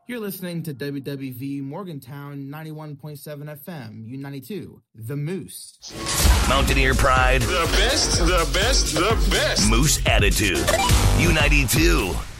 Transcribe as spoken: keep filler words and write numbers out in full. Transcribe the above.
You're listening to W W V Morgantown ninety-one point seven F M, U ninety-two, The Moose. Mountaineer pride. The best, the best, the best. Moose attitude. U ninety-two.